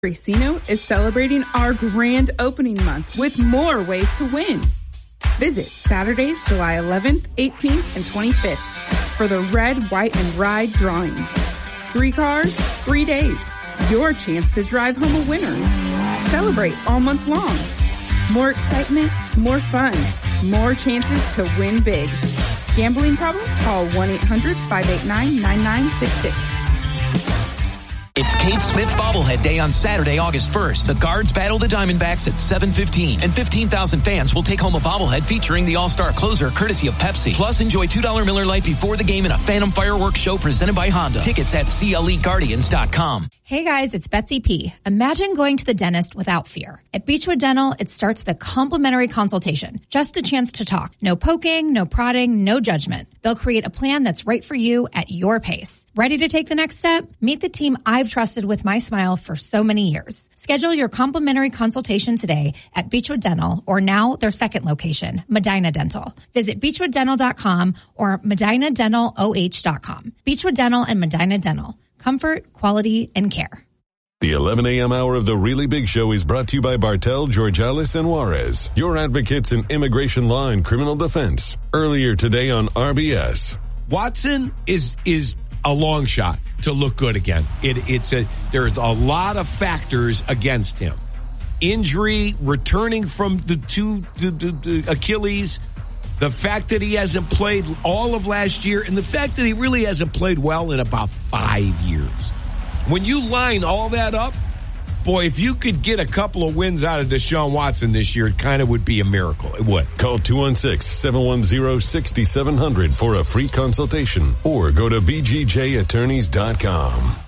Racino is celebrating our grand opening month with more ways to win. Visit Saturdays, July 11th, 18th, and 25th for the Red, White, and Ride drawings. 3 cars, 3 days. Your chance to drive home a winner. Celebrate all month long. More excitement, more fun, more chances to win big. Gambling problem? Call 1-800-589-9966. It's Kate Smith Bobblehead Day on Saturday, August 1st. The Guards battle the Diamondbacks at 7:15, and 15,000 fans will take home a bobblehead featuring the All-Star closer courtesy of Pepsi. Plus, enjoy $2 Miller Lite before the game in a Phantom Fireworks show presented by Honda. Tickets at CLEGuardians.com. Hey guys, it's Betsy P. Imagine going to the dentist without fear. At Beechwood Dental, it starts with a complimentary consultation. Just a chance to talk. No poking, no prodding, no judgment. They'll create a plan that's right for you at your pace. Ready to take the next step? Meet the team I've trusted with my smile for so many years. Schedule your complimentary consultation today at Beechwood Dental, or now their second location, Medina Dental. Visit beechwooddental.com or medinadental.oh.com. Beechwood Dental and Medina Dental. Comfort, quality, and care. The 11 a.m. hour of The Really Big Show is brought to you by Bartel, Georgialis, and Juarez, your advocates in immigration law and criminal defense. Earlier today on RBS. Watson is a long shot to look good again. There's a lot of factors against him. Injury, returning from the Achilles, the fact that he hasn't played all of last year, and the fact that he really hasn't played well in about 5 years. When you line all that up, boy, if you could get a couple of wins out of Deshaun Watson this year, it kind of would be a miracle. It would. Call 216-710-6700 for a free consultation or go to bgjattorneys.com.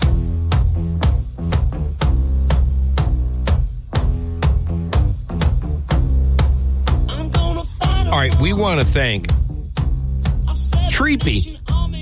All right, we want to thank Treepy,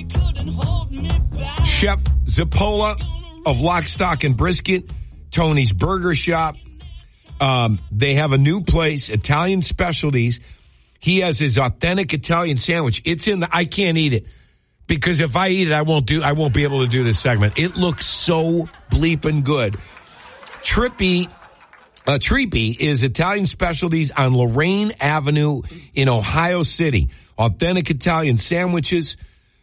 Chef Zappola of Lock, Stock, and Brisket, Tony's Burger Shop. They have a new place, Italian Specialties. He has his authentic Italian sandwich. It's in the, I can't eat it because if I eat it, I won't be able to do this segment. It looks so bleeping good. Treepy is Italian Specialties on Lorraine Avenue in Ohio City. Authentic Italian sandwiches,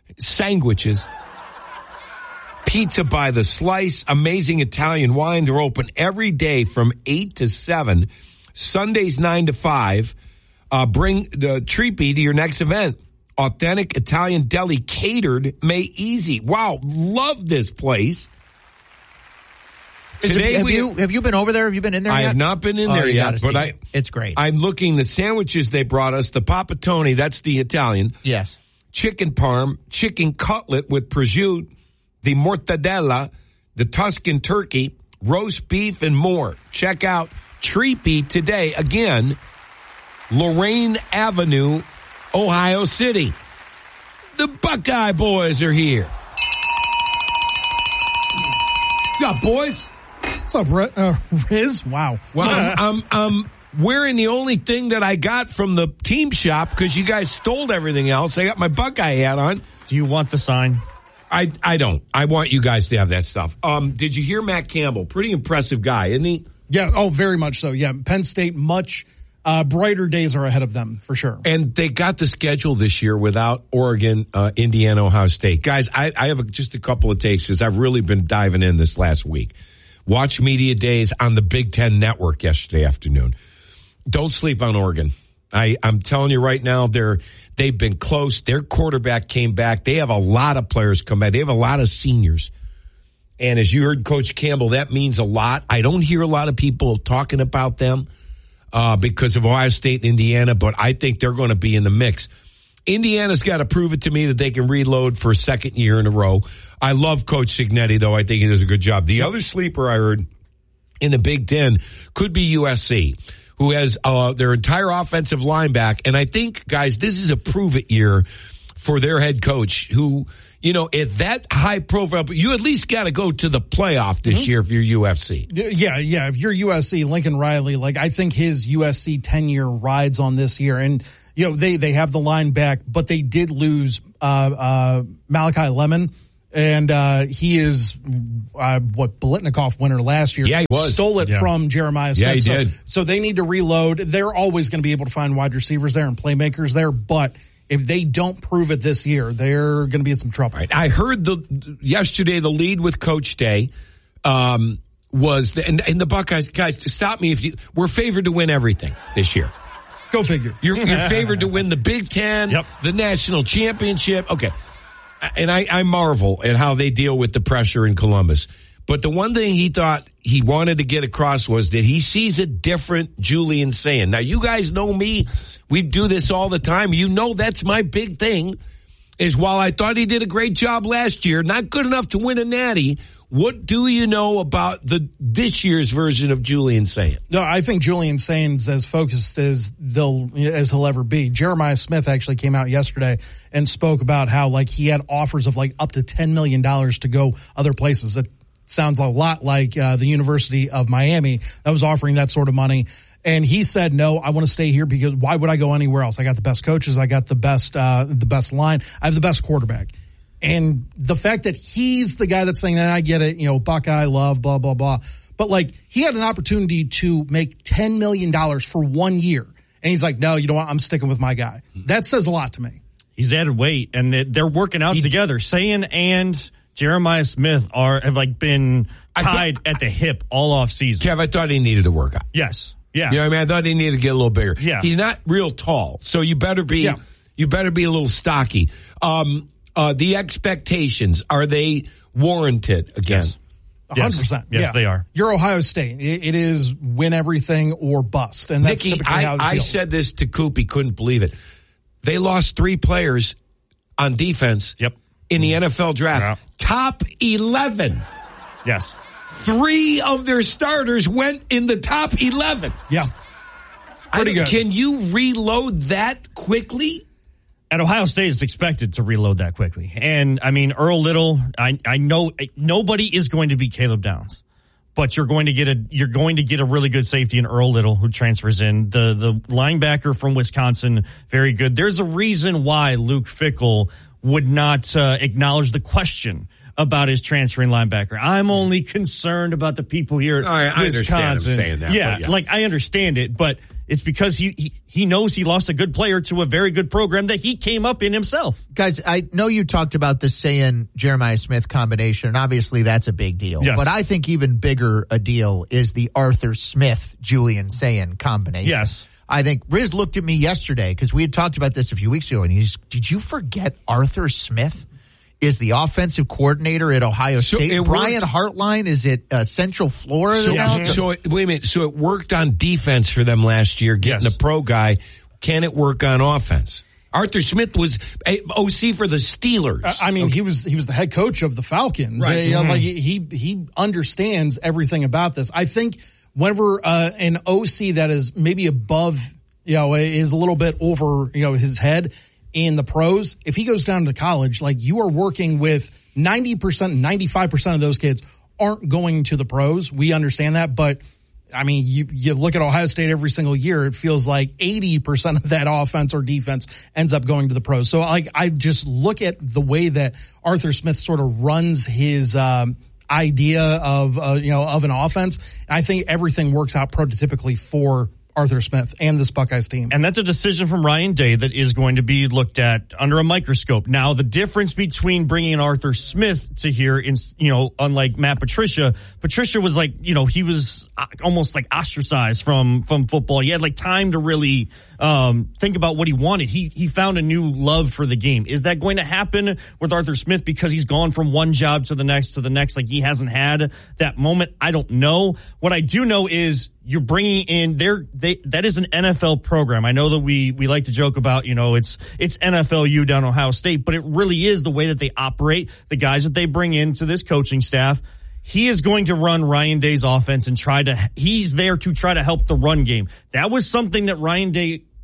pizza by the slice, amazing Italian wine. They're open every day from 8 to 7, Sundays 9 to 5. Bring the Treepy to your next event. Authentic Italian deli catered, made easy. Wow, love this place. Today, have you been over there? Have you been in there yet? I have not been in there yet, but it's great. I'm looking, the sandwiches they brought us, the Papatoni, that's the Italian. Yes. Chicken parm, chicken cutlet with prosciutto, the mortadella, the Tuscan turkey, roast beef, and more. Check out Treepy today. Again, Lorraine Avenue, Ohio City. The Buckeye boys are here. What's up, boys? What's up, Riz? Wow. Well, I'm wearing the only thing that I got from the team shop because you guys stole everything else. I got my Buckeye hat on. Do you want the sign? I don't. I want you guys to have that stuff. Did you hear Matt Campbell? Pretty impressive guy, isn't he? Yeah. Oh, very much so. Yeah. Penn State, much brighter days are ahead of them for sure. And they got the schedule this year without Oregon, Indiana, Ohio State. Guys, I have just a couple of takes because I've really been diving in this last week. Watch Media Days on the Big Ten Network yesterday afternoon. Don't sleep on Oregon. I'm telling you right now, they've been close. Their quarterback came back. They have a lot of players come back. They have a lot of seniors. And as you heard Coach Campbell, that means a lot. I don't hear a lot of people talking about them because of Ohio State and Indiana, but I think they're going to be in the mix. Indiana's got to prove it to me that they can reload for a second year in a row. I love Coach Cignetti, though. I think he does a good job. The other sleeper I heard in the Big Ten could be USC, who has their entire offensive line back. And I think, guys, this is a prove-it year for their head coach who, you know, at that high profile, but you at least got to go to the playoff this year if you're UFC. Yeah. If you're USC, Lincoln Riley, I think his USC tenure rides on this year. And, you know, they have the line back, but they did lose Malachi Lemon. And he is Biletnikoff winner last year. Yeah, he was. Stole it from Jeremiah Smith. Yeah, he did. So they need to reload. They're always going to be able to find wide receivers there and playmakers there, but if they don't prove it this year, they're going to be in some trouble. Right. I heard yesterday the lead with Coach Day was and the Buckeyes, guys, stop me if we're favored to win everything this year. Go figure. You're favored to win the Big Ten, the national championship. Okay. And I marvel at how they deal with the pressure in Columbus. But the one thing he thought he wanted to get across was that he sees a different Julian Sayin. Now, you guys know me. We do this all the time. You know that's my big thing, is while I thought he did a great job last year, not good enough to win a natty, what do you know about this year's version of Julian Sayin? No, I think Julian Sayin's as focused as he'll ever be. Jeremiah Smith actually came out yesterday and spoke about how he had offers of up to $10 million to go other places. That sounds a lot like the University of Miami that was offering that sort of money. And he said, no, I want to stay here because why would I go anywhere else? I got the best coaches. I got the best line. I have the best quarterback. And the fact that he's the guy that's saying that, I get it, Buckeye love, blah, blah, blah. But he had an opportunity to make $10 million for 1 year. And he's like, no, you know what? I'm sticking with my guy. That says a lot to me. He's added weight and they're working out together. Sayin and Jeremiah Smith have been tied at the hip all off season. Kev, I thought he needed to work out. Yes. Yeah. You know what I mean? I thought he needed to get a little bigger. Yeah. He's not real tall, so you better be a little stocky. The expectations, are they warranted again? Yes. 100%. Yes, they are. You're Ohio State. It is win everything or bust. And that's Nicky, typically how it feels. I said this to Coop. He couldn't believe it. They lost 3 players on defense in the NFL draft. Yeah. Top 11. Yes. 3 of their starters went in the top 11. Yeah. Pretty good. Can you reload that quickly? At Ohio State, it's expected to reload that quickly. And, Earl Little, I know nobody is going to be Caleb Downs. But you're going to get a really good safety in Earl Little, who transfers in. The linebacker from Wisconsin, very good. There's a reason why Luke Fickell would not acknowledge the question about his transferring linebacker. I'm only concerned about the people here at Wisconsin. I understand him saying that. Yeah, I understand it, but it's because he knows he lost a good player to a very good program that he came up in himself. Guys, I know you talked about the Sayin-Jeremiah Smith combination, and obviously that's a big deal. Yes. But I think even bigger a deal is the Arthur Smith-Julian Sayin combination. Yes. I think Riz looked at me yesterday because we had talked about this a few weeks ago, and did you forget Arthur Smith is the offensive coordinator at Ohio State? Brian Hartline is at Central Florida now? So wait a minute. So it worked on defense for them last year, getting a pro guy. Can it work on offense? Arthur Smith was OC for the Steelers. He was the head coach of the Falcons. Right. He understands everything about this. I think whenever an OC that is maybe above, is a little bit over, his head in the pros, if he goes down to college, you are working with 90%, 95% of those kids aren't going to the pros. We understand that, but you look at Ohio State every single year, it feels like 80% of that offense or defense ends up going to the pros. So I just look at the way that Arthur Smith sort of runs his idea of an offense. And I think everything works out prototypically for Arthur Smith and this Buckeyes team. And that's a decision from Ryan Day that is going to be looked at under a microscope. Now, the difference between bringing Arthur Smith to here, unlike Matt Patricia was he was almost ostracized from football. He had time to really think about what he wanted. He found a new love for the game. Is that going to happen with Arthur Smith because he's gone from one job to the next? He hasn't had that moment. I don't know. What I do know is you're bringing in that is an NFL program. I know that we like to joke about, it's NFLU down Ohio State, but it really is the way that they operate, the guys that they bring into this coaching staff. He is going to run Ryan Day's offense and he's there to try to help the run game. That was something that Ryan Day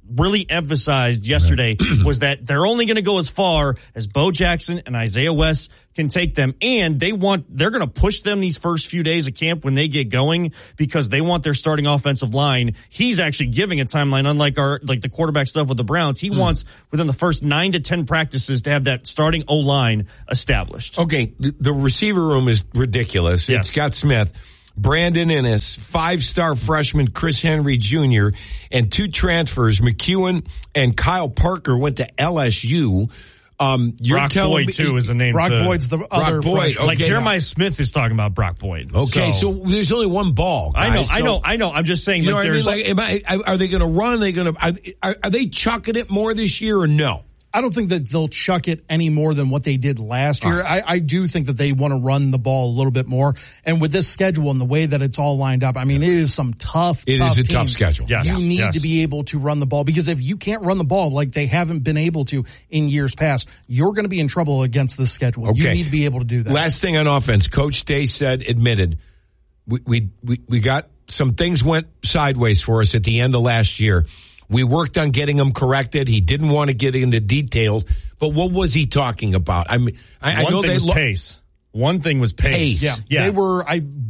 really emphasized yesterday was that they're only going to go as far as Bo Jackson and Isaiah West can take them, and they're going to push them these first few days of camp when they get going because they want their starting offensive line. He's actually giving a timeline, unlike the quarterback stuff with the Browns. He wants within the first 9 to 10 practices to have that starting O-line established. Okay, the receiver room is ridiculous. Yes. It's Scott Smith, Brandon Innes, 5-star freshman Chris Henry Jr., and 2 transfers, McEwen and Kyle Parker, went to LSU. Brock Boyd, too, is the name. Brock Boyd's the other freshman. Okay, like Jeremiah Smith is talking about Brock Boyd. Okay, so there's only one ball, guys. I know. I'm just saying. You know what I mean? Are they going to run? Are they chucking it more this year or no? I don't think that they'll chuck it any more than what they did last year. I do think that they want to run the ball a little bit more. And with this schedule and the way that it's all lined up, I mean, it is some tough schedule. Yes. You need to be able to run the ball, because if you can't run the ball like they haven't been able to in years past, you're going to be in trouble against this schedule. Okay. You need to be able to do that. Last thing on offense, Coach Day admitted, we got some things went sideways for us at the end of last year. We worked on getting them corrected. He didn't want to get into details, but what was he talking about? I mean, I know they pace. One thing was pace. Yeah. They were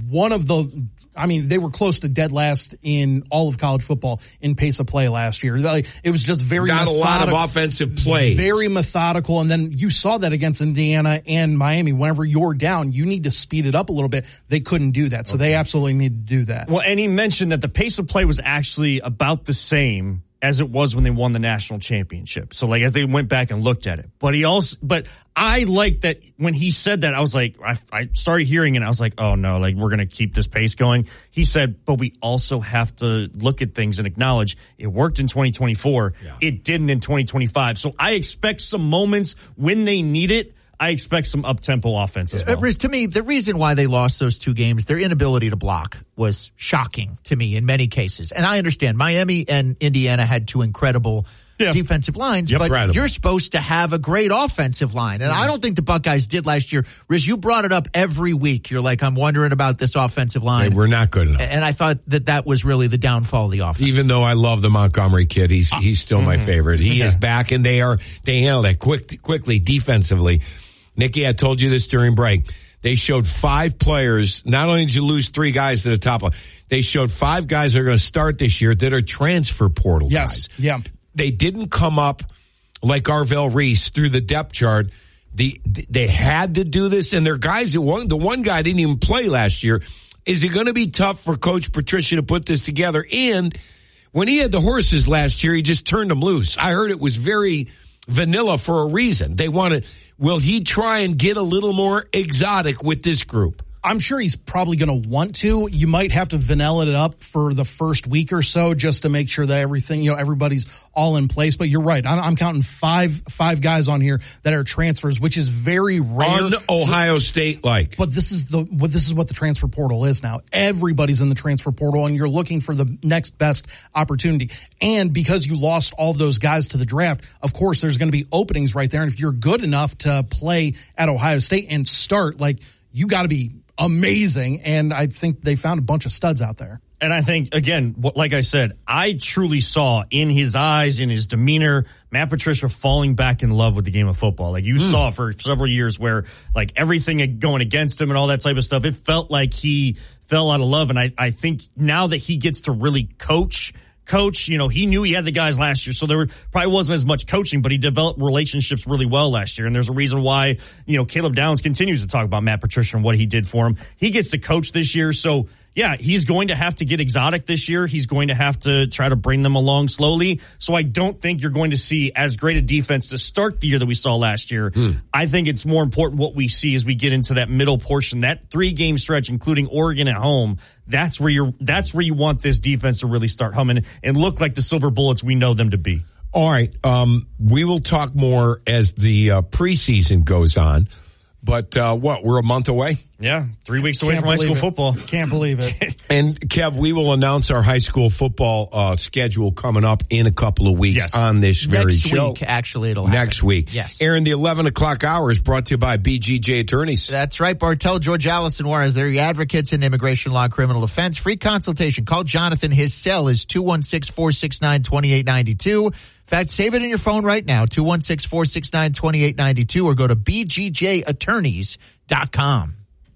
they were close to dead last in all of college football in pace of play last year. It was just very got a lot of offensive plays. Very methodical, and then you saw that against Indiana and Miami. Whenever you're down, you need to speed it up a little bit. They couldn't do that, so they absolutely need to do that. Well, and he mentioned that the pace of play was actually about the same as it was when they won the national championship. So as they went back and looked at it. But I like that when he said that, I was like, I started hearing it. I was like, oh no, we're going to keep this pace going. He said, but we also have to look at things and acknowledge it worked in 2024. Yeah. It didn't in 2025. So I expect some moments when they need it. I expect some up-tempo offense as well. To me, the reason why they lost those 2 games, their inability to block was shocking to me in many cases. And I understand Miami and Indiana had 2 incredible defensive lines, but you're supposed to have a great offensive line. And I don't think the Buckeyes did last year. Riz, you brought it up every week. You're like, I'm wondering about this offensive line. We're not good enough. And I thought that was really the downfall of the offense. Even though I love the Montgomery kid, he's still my favorite. He is back, and they handle that quickly defensively. Nikki, I told you this during break. They showed 5 players. Not only did you lose 3 guys to the top line, they showed 5 guys that are going to start this year that are transfer portal guys. Yeah. They didn't come up like Arvell Reese through the depth chart. They had to do this, and their guys, the one guy didn't even play last year. Is it going to be tough for Coach Patricia to put this together? And when he had the horses last year, he just turned them loose. I heard it was very vanilla for a reason. Will he try and get a little more exotic with this group? I'm sure he's probably going to want to. You might have to vanilla it up for the first week or so just to make sure that everything, everybody's all in place. But you're right. I'm counting five guys on here that are transfers, which is very rare. Ohio State like. But this is what the transfer portal is now. Everybody's in the transfer portal, and you're looking for the next best opportunity. And because you lost all of those guys to the draft, of course, there's going to be openings right there. And if you're good enough to play at Ohio State and start, you got to be amazing, and I think they found a bunch of studs out there. And I think, again, like I said, I truly saw in his eyes, in his demeanor, Matt Patricia falling back in love with the game of football. You saw for several years where, everything going against him and all that type of stuff, it felt like he fell out of love. And I think now that he gets to really coach, he knew he had the guys last year, so there probably wasn't as much coaching, but he developed relationships really well last year. And there's a reason why, Caleb Downs continues to talk about Matt Patricia and what he did for him. He gets to coach this year. So yeah, he's going to have to get exotic this year. He's going to have to try to bring them along slowly. So I don't think you're going to see as great a defense to start the year that we saw last year. I think it's more important what we see as we get into that middle portion, that 3-game stretch, including Oregon at home. That's where you want this defense to really start humming and look like the silver bullets we know them to be. All right. We will talk more as the preseason goes on. But we're a month away? Yeah, 3 weeks away from high school football. Can't believe it. And Kev, we will announce our high school football schedule coming up in a couple of weeks on this very show. Next week, actually, it'll happen. Next week. Yes. Aaron, the 11 o'clock hour is brought to you by BGJ Attorneys. That's right. Bartell, George Allison Juarez. They're your advocates in immigration law, criminal defense. Free consultation. Call Jonathan. His cell is 216-469-2892. In fact, save it in your phone right now, 216-469-2892, or go to bgjattorneys.com.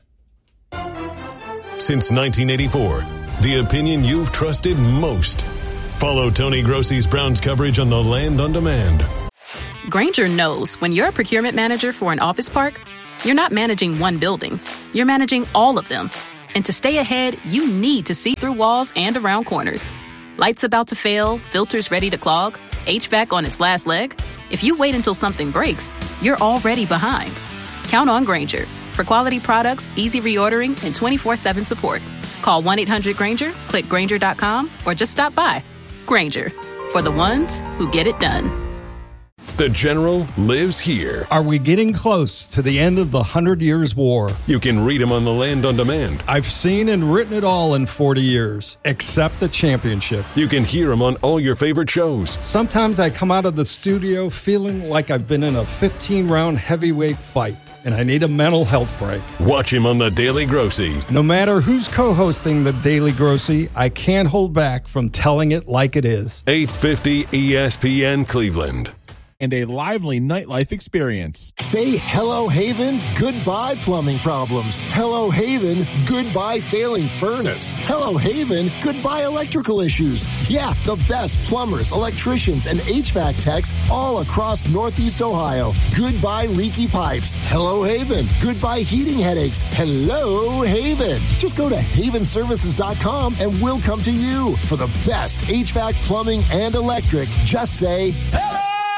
Since 1984, the opinion you've trusted most. Follow Tony Grossi's Browns coverage on the Land on Demand. Grainger knows when you're a procurement manager for an office park, you're not managing one building. You're managing all of them. And to stay ahead, you need to see through walls and around corners. Lights about to fail, filters ready to clog, HVAC on its last leg. If you wait until something breaks, you're already behind. Count on Grainger for quality products, easy reordering, and 24/7 support. Call 1-800-GRAINGER, click Grainger.com, or just stop by. Grainger, for the ones who get it done. The General lives here. Are we getting close to the end of the 100 Years' War? You can read him on the Land on Demand. I've seen and written it all in 40 years, except the championship. You can hear him on all your favorite shows. Sometimes I come out of the studio feeling like I've been in a 15-round heavyweight fight, and I need a mental health break. Watch him on The Daily Grossie. No matter who's co-hosting The Daily Grossie, I can't hold back from telling it like it is. 850 ESPN Cleveland. And a lively nightlife experience. Say hello, Haven, goodbye plumbing problems. Hello, Haven, goodbye failing furnace. Hello, Haven, goodbye electrical issues. Yeah, the best plumbers, electricians, and HVAC techs all across Northeast Ohio. Goodbye leaky pipes. Hello, Haven, goodbye heating headaches. Hello, Haven. Just go to havenservices.com and we'll come to you. For the best HVAC, plumbing, and electric, just say hello.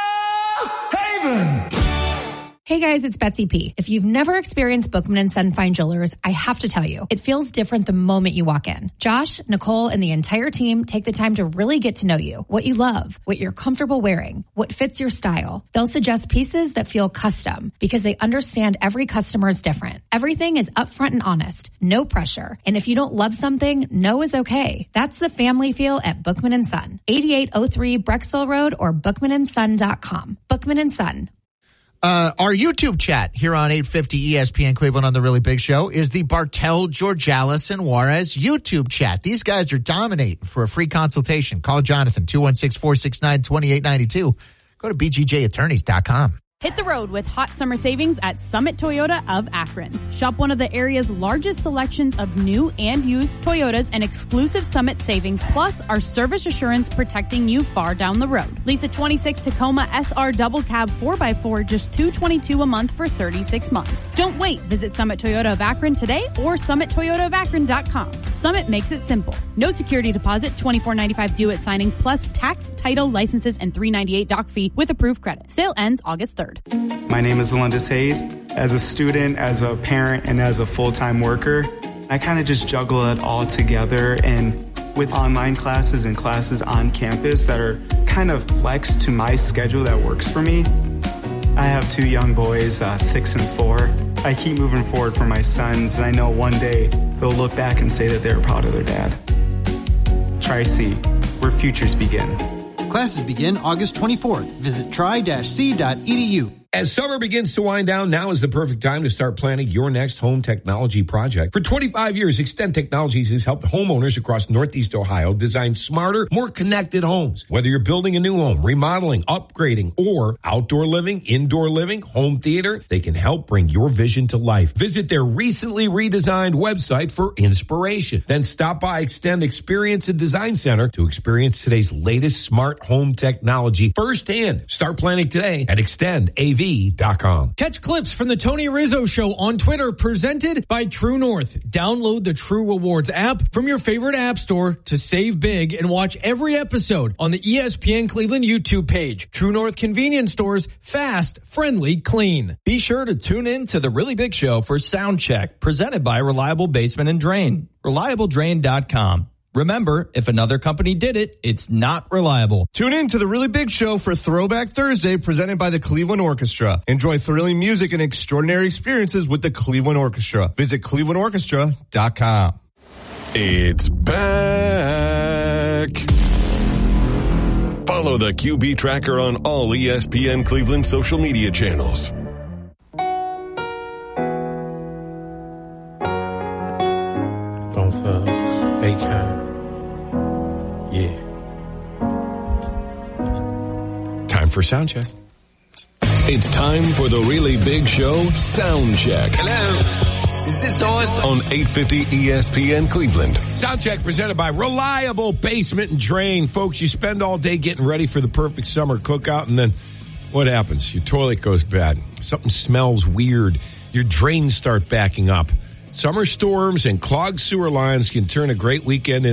Hey guys, it's Betsy P. If you've never experienced Bookman & Son Fine Jewelers, I have to tell you, it feels different the moment you walk in. Josh, Nicole, and the entire team take the time to really get to know you, what you love, what you're comfortable wearing, what fits your style. They'll suggest pieces that feel custom because they understand every customer is different. Everything is upfront and honest, no pressure. And if you don't love something, no is okay. That's the family feel at Bookman & Son, 8803 Brexville Road or bookmanandson.com. Bookman & Son. Our YouTube chat here on 850 ESPN Cleveland on The Really Big Show is the Bartell, Georgialis, and Juarez YouTube chat. These guys are dominating. For a free consultation, call Jonathan, 216-469-2892. Go to bgjattorneys.com. Hit the road with hot summer savings at Summit Toyota of Akron. Shop one of the area's largest selections of new and used Toyotas and exclusive Summit savings, plus our service assurance protecting you far down the road. Lease a 26 Tacoma SR double cab 4x4, just $222 a month for 36 months. Don't wait. Visit Summit Toyota of Akron today or summittoyotaofakron.com. Summit makes it simple. No security deposit, $24.95 due at signing, plus tax, title, licenses, and $398 doc fee with approved credit. Sale ends August 3rd. My name is Alundis Hayes. As a student, as a parent, and as a full-time worker, I kind of just juggle it all together. And with online classes and classes on campus that are kind of flexed to my schedule that works for me, I have two young boys, 6 and 4. I keep moving forward for my sons, and I know one day they'll look back and say that they're proud of their dad. Tri-C, where futures begin. Classes begin August 24th. Visit tri-c.edu. As summer begins to wind down, now is the perfect time to start planning your next home technology project. For 25 years, Extend Technologies has helped homeowners across Northeast Ohio design smarter, more connected homes. Whether you're building a new home, remodeling, upgrading, or outdoor living, indoor living, home theater, they can help bring your vision to life. Visit their recently redesigned website for inspiration. Then stop by Extend Experience and Design Center to experience today's latest smart home technology firsthand. Start planning today at ExtendAV.com. Catch clips from the Tony Rizzo Show on Twitter, presented by True North. Download the True Rewards app from your favorite app store to save big and watch every episode on the ESPN Cleveland YouTube page. True North convenience stores, fast, friendly, clean. Be sure to tune in to The Really Big Show for Sound Check, presented by Reliable Basement and Drain. ReliableDrain.com. Remember, if another company did it, it's not reliable. Tune in to The Really Big Show for Throwback Thursday, presented by the Cleveland Orchestra. Enjoy thrilling music and extraordinary experiences with the Cleveland Orchestra. Visit clevelandorchestra.com. It's back. Follow the QB Tracker on all ESPN Cleveland social media channels. Bone Thugs, Akon. Yeah. Time for sound check. It's time for the Really Big Show sound check. Hello. Is this on? On 850 ESPN Cleveland. Sound check presented by Reliable Basement and Drain. Folks, you spend all day getting ready for the perfect summer cookout, and then what happens? Your toilet goes bad. Something smells weird. Your drains start backing up. Summer storms and clogged sewer lines can turn a great weekend into